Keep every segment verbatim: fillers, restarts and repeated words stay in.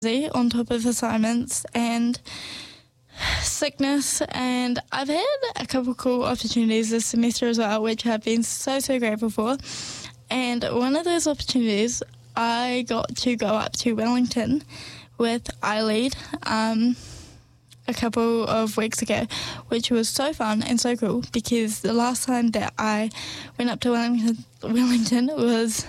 on top of assignments and sickness, and I've had a couple cool opportunities this semester as well, which I've been so so grateful for. And one of those opportunities, I got to go up to Wellington with iLead um, a couple of weeks ago, which was so fun and so cool, because the last time that I went up to Wellington, Wellington was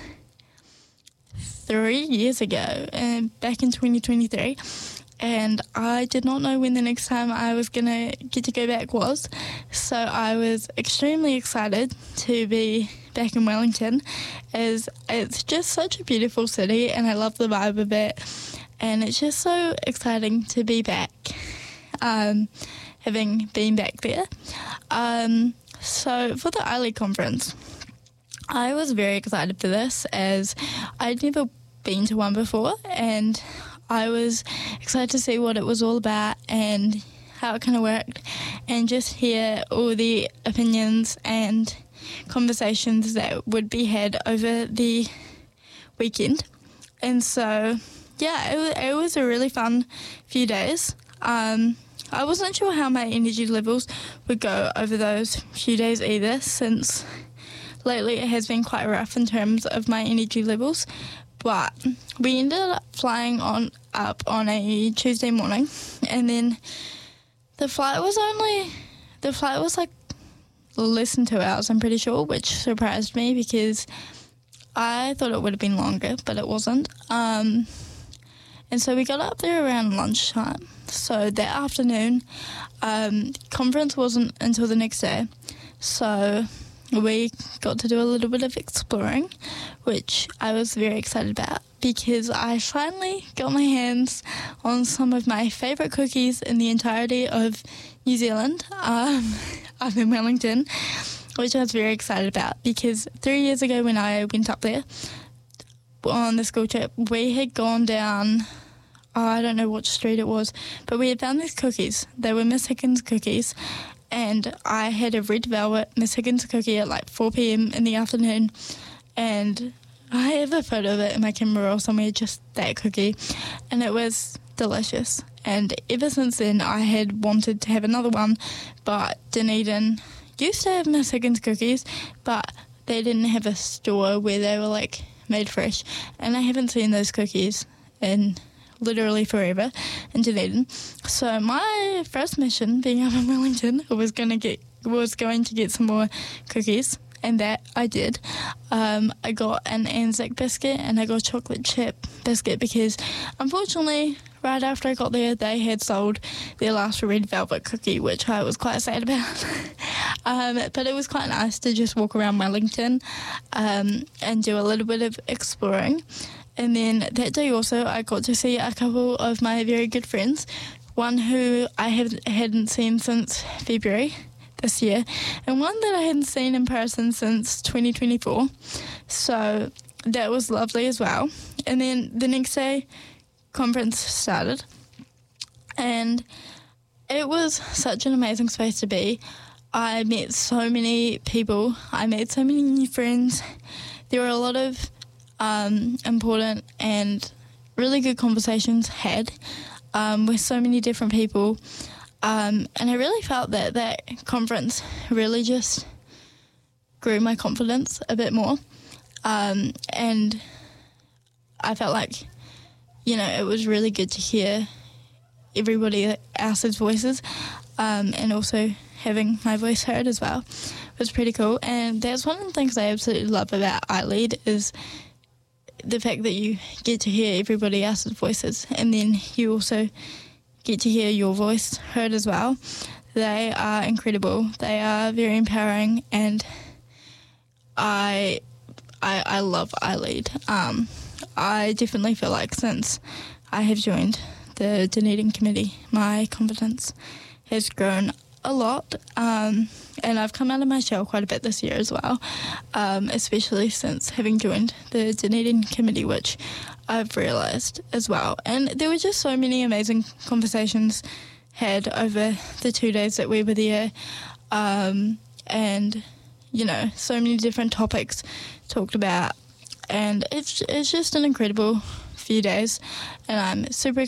three years ago, and back in twenty twenty-three, and I did not know when the next time I was going to get to go back was, so I was extremely excited to be back in Wellington, as it's just such a beautiful city and I love the vibe of it, and it's just so exciting to be back, um, having been back there. Um, so for the iLead conference, I was very excited for this, as I'd never been to one before, and I was excited to see what it was all about and how it kind of worked, and just hear all the opinions and conversations that would be had over the weekend. And so, yeah, it was, it was a really fun few days. Um, I wasn't sure how my energy levels would go over those few days either, since lately it has been quite rough in terms of my energy levels, but we ended up flying on up on a Tuesday morning, and then the flight was only, the flight was like less than two hours, I'm pretty sure, which surprised me because I thought it would have been longer, but it wasn't. Um, and so we got up there around lunchtime. So that afternoon, um, conference wasn't until the next day, so we got to do a little bit of exploring, which I was very excited about, because I finally got my hands on some of my favourite cookies in the entirety of New Zealand, um, up in Wellington, which I was very excited about, because three years ago when I went up there on the school trip, we had gone down, oh, I don't know what street it was, but we had found these cookies. They were Miss Higgins cookies, and I had a red velvet Miss Higgins cookie at like four p.m. in the afternoon, and I have a photo of it in my camera roll somewhere, just that cookie, and it was delicious. And ever since then, I had wanted to have another one, but Dunedin used to have Miss Higgins cookies, but they didn't have a store where they were like made fresh, and I haven't seen those cookies in literally forever in Dunedin. So my first mission being up in Wellington was going to get was going to get some more cookies, and that I did. Um, I got an Anzac biscuit and I got a chocolate chip biscuit, because unfortunately right after I got there they had sold their last red velvet cookie, which I was quite sad about. um, but it was quite nice to just walk around Wellington um, and do a little bit of exploring. And then that day also I got to see a couple of my very good friends, one who I have, hadn't seen since February this year, and one that I hadn't seen in person since twenty twenty-four. So that was lovely as well. And then the next day, conference started, and it was such an amazing space to be. I met so many people. I made so many new friends. There were a lot of um, important and really good conversations had um, with so many different people. Um, and I really felt that that conference really just grew my confidence a bit more. Um, and I felt like, you know, it was really good to hear everybody else's voices, um, and also having my voice heard as well was pretty cool. And that's one of the things I absolutely love about iLead, is the fact that you get to hear everybody else's voices, and then you also get to hear your voice heard as well. They are incredible. They are very empowering, and I I, I love iLead. Um, I definitely feel like since I have joined the Dunedin committee, my confidence has grown a lot, um, and I've come out of my shell quite a bit this year as well, um, especially since having joined the Dunedin committee, which I've realised as well. And there were just so many amazing conversations had over the two days that we were there, um, and, you know, so many different topics talked about, and it's it's just an incredible few days, and I'm super